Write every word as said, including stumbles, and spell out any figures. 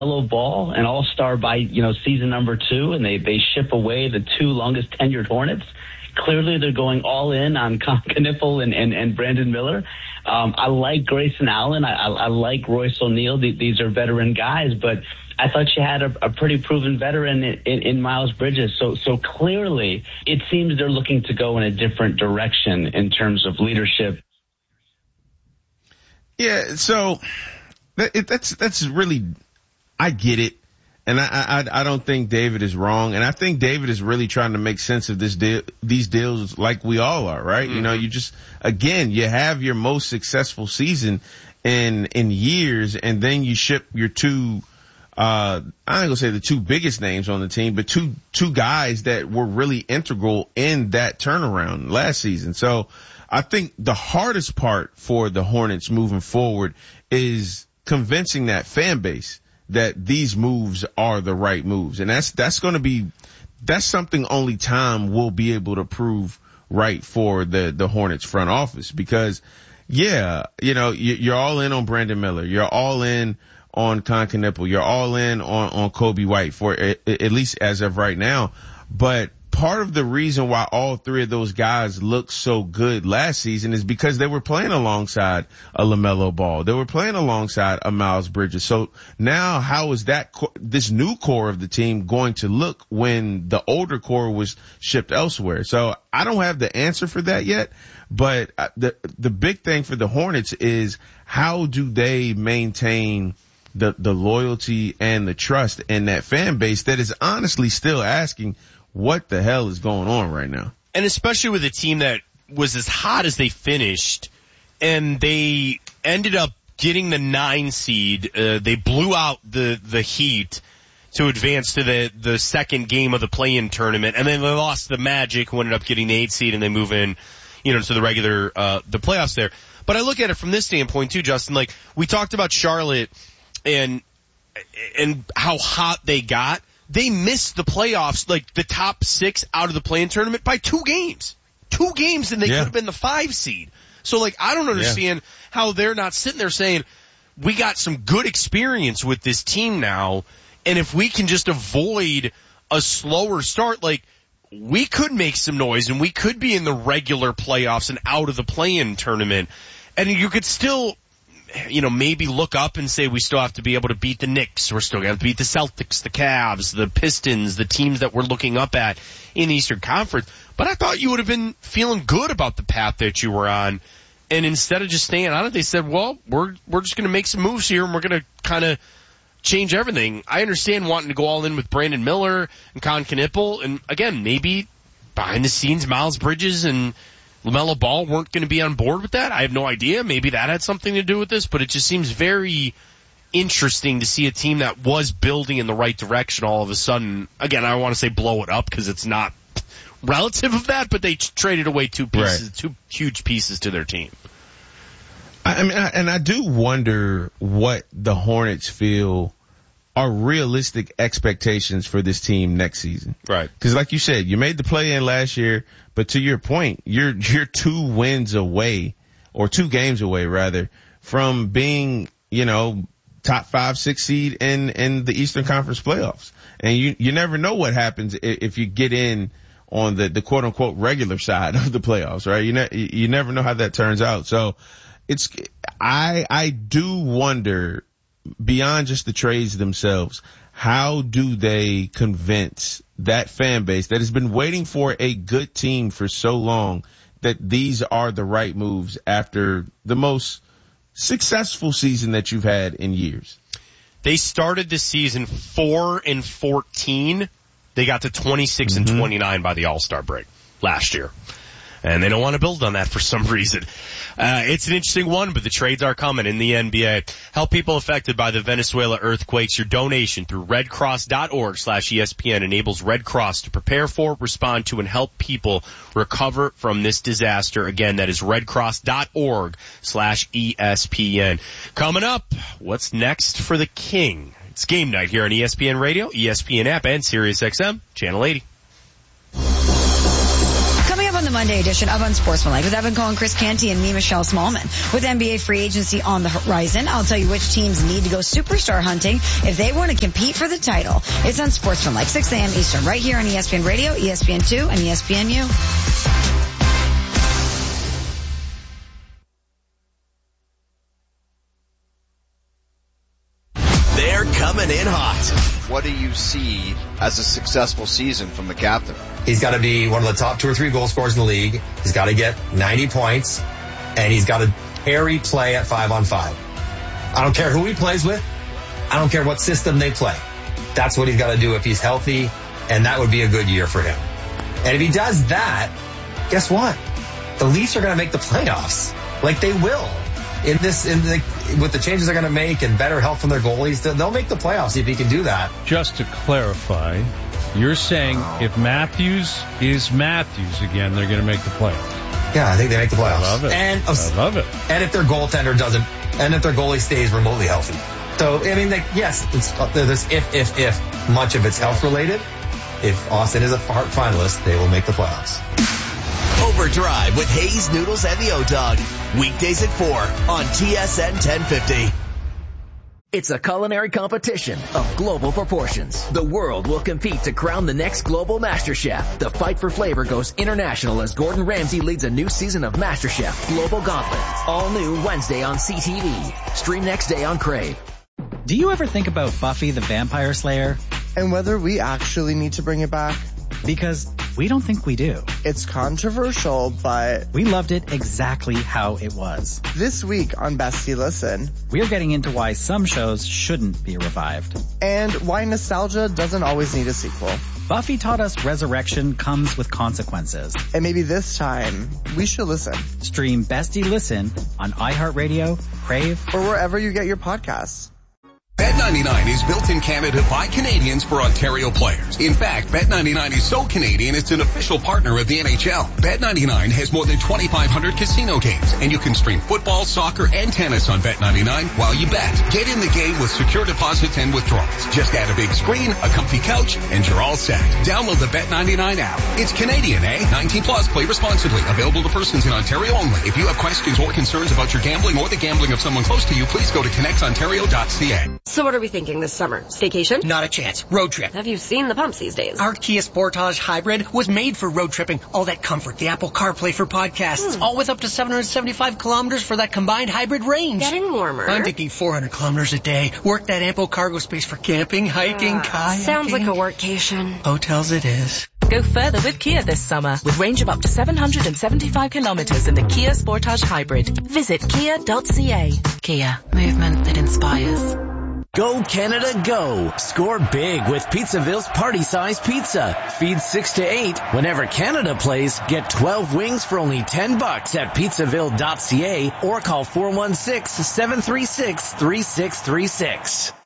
LaMelo Ball, an all-star by, you know, season number two, and they, they ship away the two longest tenured Hornets. Clearly, they're going all in on Con Kniffel and, and, and Brandon Miller. Um, I like Grayson Allen. I, I, I like Royce O'Neal. These are veteran guys, but I thought you had a, a pretty proven veteran in, in, in Miles Bridges. So, so clearly, it seems they're looking to go in a different direction in terms of leadership. Yeah, so that, it, that's that's really, I get it, and I, I I don't think David is wrong, and I think David is really trying to make sense of this deal, these deals, like we all are, right? Mm-hmm. You know, you just again, you have your most successful season in in years, and then you ship your two. Uh, I ain't gonna say the two biggest names on the team, but two two guys that were really integral in that turnaround last season. So I think the hardest part for the Hornets moving forward is convincing that fan base that these moves are the right moves. And that's, that's going to be, that's something only time will be able to prove right for the, the Hornets front office, because yeah, you know, you're all in on Brandon Miller. You're all in on Con Kniffel. You're all in on, on Kobe White for at least as of right now. But part of the reason why all three of those guys looked so good last season is because they were playing alongside a LaMelo Ball. They were playing alongside a Miles Bridges. So now how is that, this new core of the team going to look when the older core was shipped elsewhere? So I don't have the answer for that yet, but the, the big thing for the Hornets is how do they maintain the, the loyalty and the trust in that fan base that is honestly still asking, what the hell is going on right now? And especially with a team that was as hot as they finished, and they ended up getting the nine seed. Uh, they blew out the, the Heat to advance to the, the second game of the play-in tournament, and then they lost the Magic, who ended up getting the eight seed, and they move in, you know, to the regular, uh, the playoffs there. But I look at it from this standpoint too, Justin. Like, we talked about Charlotte and, and how hot they got. They missed the playoffs, like the top six out of the play-in tournament by two games. Two games and they yeah. could have been the five seed. So like, I don't understand yeah. how they're not sitting there saying, we got some good experience with this team now, and if we can just avoid a slower start, like, we could make some noise and we could be in the regular playoffs and out of the play-in tournament. And you could still, you know, maybe look up and say we still have to be able to beat the Knicks. We're still going to have to beat the Celtics, the Cavs, the Pistons, the teams that we're looking up at in the Eastern Conference. But I thought you would have been feeling good about the path that you were on. And instead of just staying on it, they said, well, we're, we're just going to make some moves here and we're going to kind of change everything. I understand wanting to go all in with Brandon Miller and Con Kniffel. And again, maybe behind the scenes, Miles Bridges and LaMelo Ball weren't going to be on board with that. I have no idea. Maybe that had something to do with this, but it just seems very interesting to see a team that was building in the right direction all of a sudden. Again, I don't want to say blow it up because it's not relative of that, but they traded away two pieces, right. two huge pieces to their team. I mean, I, and I do wonder what the Hornets feel are realistic expectations for this team next season. Right. Because like you said, you made the play-in last year, but to your point, you're, you're two wins away, or two games away rather, from being, you know, top five, six seed in, in the Eastern Conference playoffs. And you, you never know what happens if you get in on the, the quote unquote regular side of the playoffs, right? You ne- you never know how that turns out. So it's, I, I do wonder, beyond just the trades themselves, how do they convince that fan base that has been waiting for a good team for so long that these are the right moves after the most successful season that you've had in years? They started the season four and fourteen. They got to twenty-six mm-hmm. and twenty-nine by the All-Star break last year. And they don't want to build on that for some reason. Uh, it's an interesting one, but the trades are coming in the N B A. Help people affected by the Venezuela earthquakes. Your donation through redcross.org slash ESPN enables Red Cross to prepare for, respond to, and help people recover from this disaster. Again, that is redcross.org slash ESPN. Coming up, what's next for the King? It's game night here on E S P N Radio, E S P N app, and Sirius X M, Channel eighty. Coming up on the Monday edition of Unsportsmanlike with Evan Cohen, Chris Canty, and me, Michelle Smallman. With N B A free agency on the horizon, I'll tell you which teams need to go superstar hunting if they want to compete for the title. It's Unsportsmanlike, six a.m. Eastern, right here on E S P N Radio, E S P N two, and E S P N U. They're coming in hot. What do you see as a successful season from the captain? He's got to be one of the top two or three goal scorers in the league. He's got to get ninety points, and he's got to carry play at five on five. I don't care who he plays with. I don't care what system they play. That's what he's got to do if he's healthy, and that would be a good year for him. And if he does that, guess what? The Leafs are going to make the playoffs. Like they will. In this, in the, with the changes they're going to make and better help from their goalies, they'll make the playoffs if he can do that. Just to clarify, you're saying if Matthews is Matthews again, they're going to make the playoffs. Yeah, I think they make the playoffs. I love it. And, I love it. And if their goaltender doesn't, and if their goalie stays remotely healthy. So, I mean, like, yes, it's, there's if, if, if much of it's health related. If Austin is a Hart finalist, they will make the playoffs. Overdrive with Hayes, Noodles, and the O-Dog. Weekdays at four on T S N ten fifty. It's a culinary competition of global proportions. The world will compete to crown the next global master chef. The fight for flavor goes international as Gordon Ramsay leads a new season of MasterChef Global Gauntlet. All new Wednesday on C T V. Stream next day on Crave. Do you ever think about Buffy the Vampire Slayer? And whether we actually need to bring it back? Because we don't think we do. It's controversial, but we loved it exactly how it was. This week on Bestie Listen, we're getting into why some shows shouldn't be revived. And why nostalgia doesn't always need a sequel. Buffy taught us resurrection comes with consequences. And maybe this time, we should listen. Stream Bestie Listen on iHeartRadio, Crave, or wherever you get your podcasts. Bet ninety-nine is built in Canada by Canadians for Ontario players. In fact, Bet ninety-nine is so Canadian it's an official partner of the N H L. Bet ninety-nine has more than twenty-five hundred casino games, and you can stream football, soccer, and tennis on Bet ninety-nine while you bet. Get in the game with secure deposits and withdrawals. Just add a big screen, a comfy couch, and you're all set. Download the Bet ninety-nine app. It's Canadian, eh? nineteen plus, play responsibly. Available to persons in Ontario only. If you have questions or concerns about your gambling or the gambling of someone close to you, please go to connect ontario dot c a. So what are we thinking this summer? Staycation? Not a chance. Road trip. Have you seen the pumps these days? Our Kia Sportage Hybrid was made for road tripping. All that comfort, the Apple CarPlay for podcasts, hmm. all with up to seven hundred seventy-five kilometers for that combined hybrid range. Getting warmer. I'm thinking four hundred kilometers a day. Work that ample cargo space for camping, hiking, uh, kayaking. Sounds like a workcation. Hotels it is. Go further with Kia this summer with range of up to seven hundred seventy-five kilometers in the Kia Sportage Hybrid. Visit kia dot c a. Kia, movement that inspires. Go Canada, go! Score big with Pizzaville's party-sized pizza. Feed six to eight. Whenever Canada plays, get twelve wings for only ten bucks at pizzaville dot c a or call four one six, seven three six, three six three six.